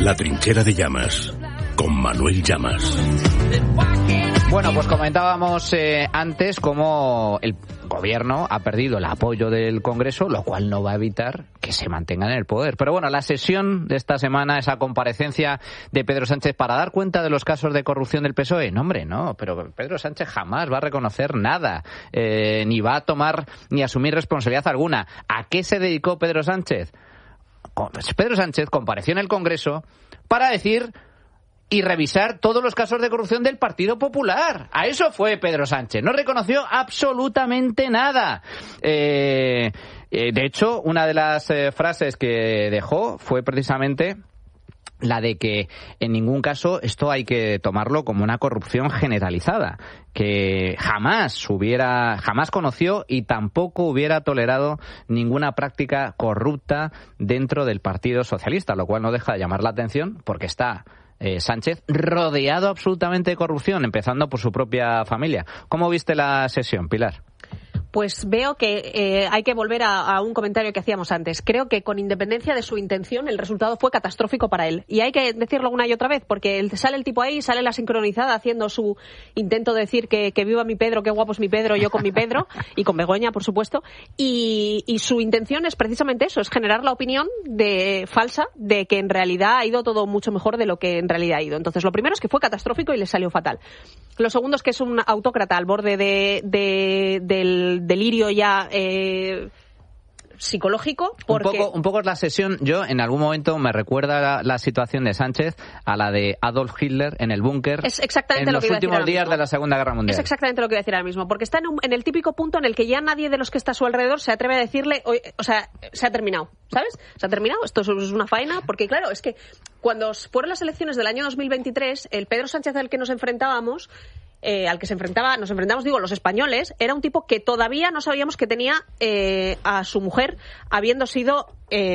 La trinchera de Llamas, con Manuel Llamas. Bueno, pues comentábamos antes cómo el gobierno ha perdido el apoyo del Congreso, lo cual no va a evitar que se mantengan en el poder. Pero bueno, la sesión de esta semana, esa comparecencia de Pedro Sánchez para dar cuenta de los casos de corrupción del PSOE, no hombre, no, pero Pedro Sánchez jamás va a reconocer nada, ni va a tomar ni asumir responsabilidad alguna. ¿A qué se dedicó Pedro Sánchez? Pedro Sánchez compareció en el Congreso para decir y revisar todos los casos de corrupción del Partido Popular. A eso fue Pedro Sánchez. No reconoció absolutamente nada. De hecho, una de las frases que dejó fue precisamente la de que en ningún caso esto hay que tomarlo como una corrupción generalizada, que jamás conoció y tampoco hubiera tolerado ninguna práctica corrupta dentro del Partido Socialista, lo cual no deja de llamar la atención porque está Sánchez rodeado absolutamente de corrupción, empezando por su propia familia. ¿Cómo viste la sesión, Pilar? Pues veo que hay que volver a un comentario que hacíamos antes. Creo que con independencia de su intención, el resultado fue catastrófico para él. Y hay que decirlo una y otra vez, porque sale el tipo ahí, sale la sincronizada haciendo su intento de decir que viva mi Pedro, qué guapo es mi Pedro, yo con mi Pedro, y con Begoña, por supuesto. Y su intención es precisamente eso, es generar la opinión falsa de que en realidad ha ido todo mucho mejor de lo que en realidad ha ido. Entonces, lo primero es que fue catastrófico y le salió fatal. Lo segundo es que es un autócrata al borde del delirio ya psicológico. Porque... Un poco es la sesión, yo en algún momento me recuerda la situación de Sánchez a la de Adolf Hitler en el búnker en los últimos días de la Segunda Guerra Mundial. Es exactamente lo que iba a decir ahora mismo, porque está en el típico punto en el que ya nadie de los que está a su alrededor se atreve a decirle, o sea, se ha terminado, ¿sabes? Se ha terminado, esto es una faena, porque claro, es que cuando fueron las elecciones del año 2023, el Pedro Sánchez al que nos enfrentamos, nos enfrentamos, los españoles, era un tipo que todavía no sabíamos que tenía a su mujer habiendo sido,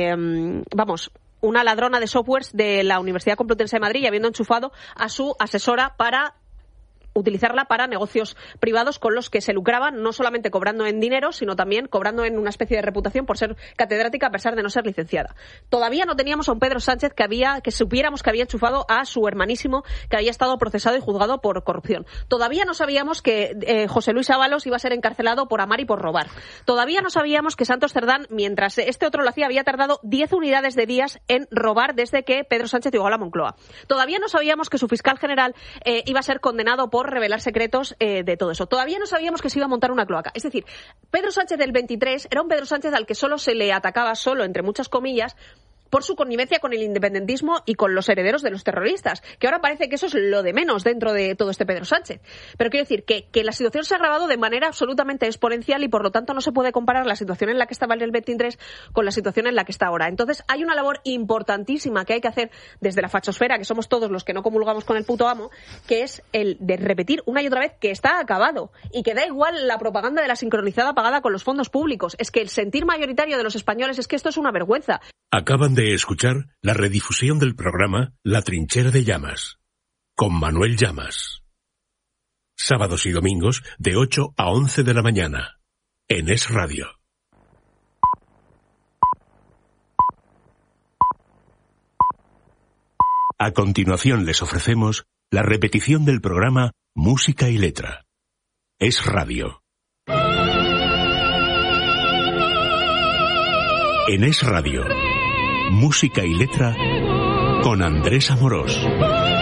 una ladrona de softwares de la Universidad Complutense de Madrid y habiendo enchufado a su asesora para utilizarla para negocios privados con los que se lucraban, no solamente cobrando en dinero, sino también cobrando en una especie de reputación por ser catedrática a pesar de no ser licenciada. Todavía no teníamos a un Pedro Sánchez que supiéramos que había enchufado a su hermanísimo, que había estado procesado y juzgado por corrupción. Todavía no sabíamos que José Luis Ábalos iba a ser encarcelado por amar y por robar. Todavía no sabíamos que Santos Cerdán, mientras este otro lo hacía, había tardado 10 unidades de días en robar desde que Pedro Sánchez llegó a la Moncloa. Todavía no sabíamos que su fiscal general iba a ser condenado por revelar secretos de todo eso. Todavía no sabíamos que se iba a montar una cloaca. Es decir, Pedro Sánchez del 23 era un Pedro Sánchez al que solo se le atacaba, entre muchas comillas, por su connivencia con el independentismo y con los herederos de los terroristas, que ahora parece que eso es lo de menos dentro de todo este Pedro Sánchez. Pero quiero decir que la situación se ha agravado de manera absolutamente exponencial y por lo tanto no se puede comparar la situación en la que estaba en el 23 con la situación en la que está ahora. Entonces hay una labor importantísima que hay que hacer desde la fachosfera, que somos todos los que no comulgamos con el puto amo, que es el de repetir una y otra vez que está acabado y que da igual la propaganda de la sincronizada pagada con los fondos públicos. Es que el sentir mayoritario de los españoles es que esto es una vergüenza. Acaban de escuchar la redifusión del programa La Trinchera de Llamas, con Manuel Llamas. Sábados y domingos de 8 a 11 de la mañana, en Es Radio. A continuación les ofrecemos la repetición del programa Música y Letra. Es Radio. En Es Radio. Música y Letra con Andrés Amorós.